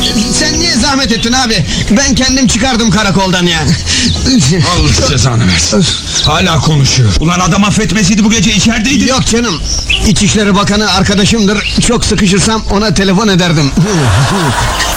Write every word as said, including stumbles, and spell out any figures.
Sen niye zahmet ettin abi? Ben kendim çıkardım karakoldan ya. Allah cezanı versin. Hala konuşuyor. Ulan adam affetmeseydi bu gece içerideydi. Yok canım. İçişleri Bakanı arkadaşımdır. Çok sıkışırsam ona telefon ederdim.